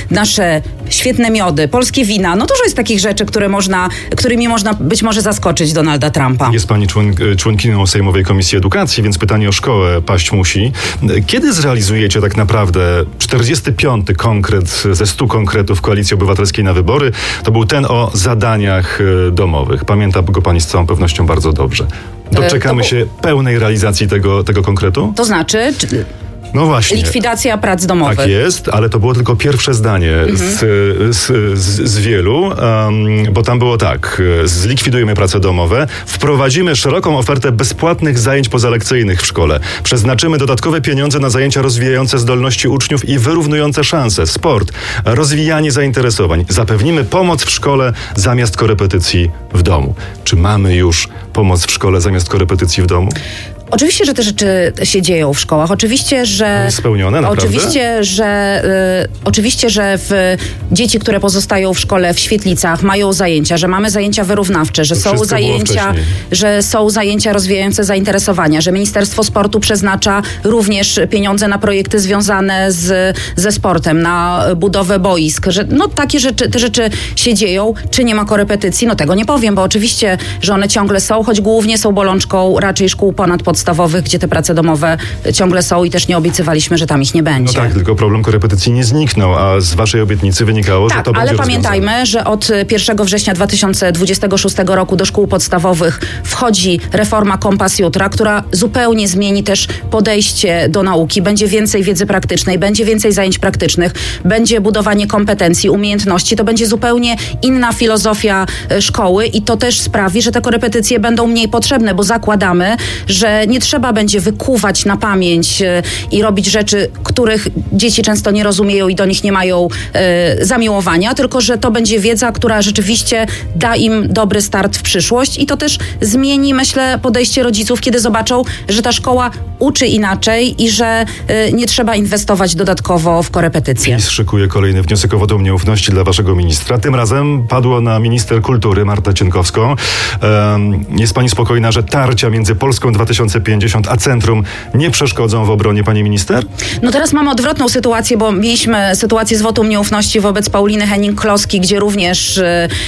nasze świetne miody, polskie wina. No dużo jest takich rzeczy, którymi można być może zaskoczyć Donalda Trumpa. Jest pani członkinią Sejmowej Komisji Edukacji, więc pytanie o szkołę paść musi. Kiedy zrealizujecie tak naprawdę 45. konkret ze 100 konkretów Koalicji Obywatelskiej na wybory? To był ten o zadaniach domowych. Pamięta go pani z całą pewnością bardzo dobrze. Doczekamy się pełnej realizacji tego konkretu? To znaczy... No właśnie. Likwidacja prac domowych. Tak jest, ale to było tylko pierwsze zdanie z wielu, bo tam było tak: zlikwidujemy prace domowe, wprowadzimy szeroką ofertę bezpłatnych zajęć pozalekcyjnych w szkole, przeznaczymy dodatkowe pieniądze na zajęcia rozwijające zdolności uczniów i wyrównujące szanse, sport, rozwijanie zainteresowań, zapewnimy pomoc w szkole zamiast korepetycji w domu. Czy mamy już pomoc w szkole zamiast korepetycji w domu? Oczywiście, że te rzeczy się dzieją w szkołach. Oczywiście, że... Spełnione, naprawdę? Oczywiście, że dzieci, które pozostają w szkole w świetlicach, mają zajęcia, że mamy zajęcia wyrównawcze, że są zajęcia rozwijające zainteresowania, że Ministerstwo Sportu przeznacza również pieniądze na projekty związane ze sportem, na budowę boisk, że te rzeczy się dzieją. Czy nie ma korepetycji? No tego nie powiem, bo oczywiście, że one ciągle są, choć głównie są bolączką raczej szkół ponadpodstawowych, gdzie te prace domowe ciągle są i też nie obiecywaliśmy, że tam ich nie będzie. No tak, tylko problem korepetycji nie zniknął, a z waszej obietnicy wynikało, że to będzie rozwiązane. Ale pamiętajmy, że od 1 września 2026 roku do szkół podstawowych wchodzi reforma Kompas Jutra, która zupełnie zmieni też podejście do nauki. Będzie więcej wiedzy praktycznej, będzie więcej zajęć praktycznych, będzie budowanie kompetencji, umiejętności. To będzie zupełnie inna filozofia szkoły i to też sprawi, że te korepetycje będą mniej potrzebne, bo zakładamy, że nie trzeba będzie wykuwać na pamięć i robić rzeczy, których dzieci często nie rozumieją i do nich nie mają zamiłowania, tylko że to będzie wiedza, która rzeczywiście da im dobry start w przyszłość i to też zmieni, myślę, podejście rodziców, kiedy zobaczą, że ta szkoła uczy inaczej i że nie trzeba inwestować dodatkowo w korepetycje. PiS szykuje kolejny wniosek o wotum nieufności dla waszego ministra. Tym razem padło na minister kultury Martę Cienkowską. Jest pani spokojna, że tarcia między Polską 2050 a Centrum nie przeszkodzą w obronie pani minister? No teraz mamy odwrotną sytuację, bo mieliśmy sytuację z wotum nieufności wobec Pauliny Henning-Kloski, gdzie również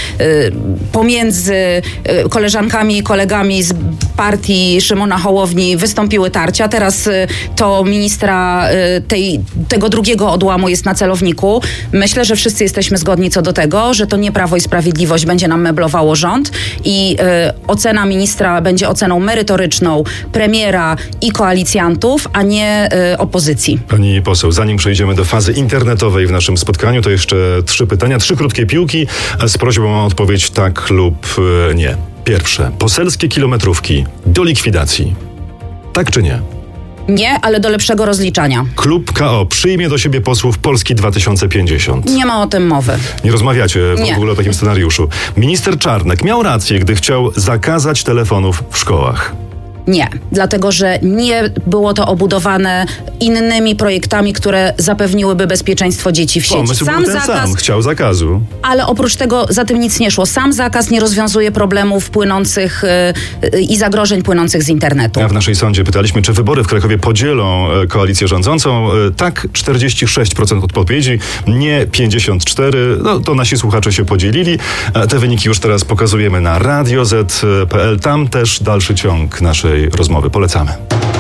pomiędzy koleżankami i kolegami z partii Szymona Hołowni wystąpiły tarcia. Teraz to ministra tego drugiego odłamu jest na celowniku. Myślę, że wszyscy jesteśmy zgodni co do tego, że to nie Prawo i Sprawiedliwość będzie nam meblowało rząd i ocena ministra będzie oceną merytoryczną premiera i koalicjantów, a nie opozycji. Pani poseł, zanim przejdziemy do fazy internetowej w naszym spotkaniu, to jeszcze 3 pytania, 3 krótkie piłki z prośbą o odpowiedź tak lub nie. Pierwsze, poselskie kilometrówki do likwidacji. Tak czy nie? Nie, ale do lepszego rozliczania. Klub KO przyjmie do siebie posłów Polski 2050. Nie ma o tym mowy. Nie rozmawiacie w ogóle o takim scenariuszu. Minister Czarnek miał rację, gdy chciał zakazać telefonów w szkołach. Nie, dlatego że nie było to obudowane innymi projektami, które zapewniłyby bezpieczeństwo dzieci w sieci. Pomysł był ten sam, chciał zakazu. Ale oprócz tego za tym nic nie szło. Sam zakaz nie rozwiązuje problemów płynących i zagrożeń płynących z internetu. A w naszej sądzie pytaliśmy, czy wybory w Krakowie podzielą koalicję rządzącą. Tak, 46% odpowiedzi, nie 54%. No to nasi słuchacze się podzielili. Te wyniki już teraz pokazujemy na radioz.pl. Tam też dalszy ciąg naszej rozmowy. Polecamy.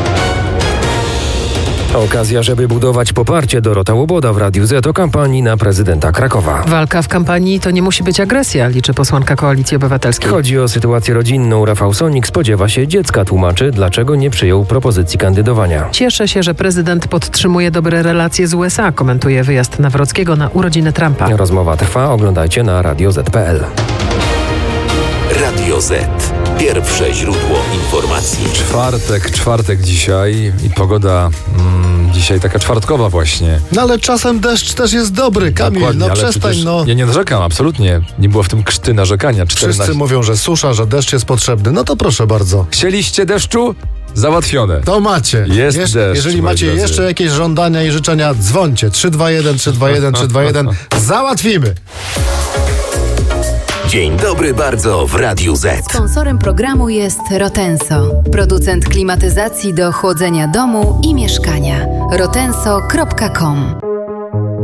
Okazja, żeby budować poparcie. Dorota Łoboda w Radiu Z o kampanii na prezydenta Krakowa. Walka w kampanii to nie musi być agresja, liczy posłanka Koalicji Obywatelskiej. Chodzi o sytuację rodzinną. Rafał Sonik spodziewa się dziecka. Tłumaczy, dlaczego nie przyjął propozycji kandydowania. Cieszę się, że prezydent podtrzymuje dobre relacje z USA, komentuje wyjazd Nawrockiego na urodziny Trumpa. Rozmowa trwa. Oglądajcie na radioz.pl. Radio Z. Pierwsze źródło informacji. Czwartek dzisiaj i pogoda dzisiaj taka czwartkowa właśnie. No ale czasem deszcz też jest dobry, Kamil. Dokładnie, no przestań, no. Ja nie narzekam, absolutnie. Nie było w tym krzty narzekania. Wszyscy mówią, że susza, że deszcz jest potrzebny. No to proszę bardzo. Chcieliście deszczu? Załatwione. To macie. Jest deszcz. Jeżeli macie jeszcze jakieś żądania i życzenia, dzwońcie. 321 321 321. Załatwimy. Dzień dobry bardzo w Radiu Z. Sponsorem programu jest Rotenso, producent klimatyzacji do chłodzenia domu i mieszkania. rotenso.com